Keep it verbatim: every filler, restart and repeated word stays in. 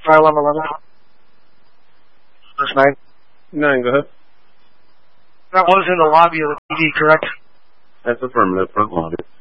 file on eleven. This night. Nine, go ahead. That was in the lobby of the P D, correct? That's affirmative, front lobby.